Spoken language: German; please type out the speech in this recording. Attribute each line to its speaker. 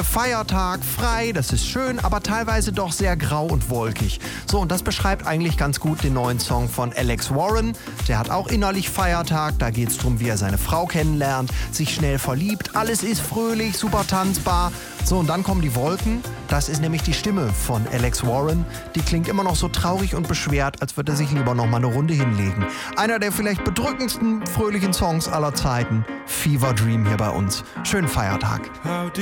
Speaker 1: Feiertag, frei, das ist schön, aber teilweise doch sehr grau und wolkig. So, und das beschreibt eigentlich ganz gut den neuen Song von Alex Warren. Der hat auch innerlich Feiertag, da geht's drum, wie er seine Frau kennenlernt, sich schnell verliebt, alles ist fröhlich, super tanzbar. So, und dann kommen die Wolken, das ist nämlich die Stimme von Alex Warren. Die klingt immer noch so traurig und beschwert, als würde er sich lieber noch mal eine Runde hinlegen. Einer der vielleicht bedrückendsten, fröhlichen Songs aller Zeiten, Fever Dream hier bei uns. Schönen Feiertag.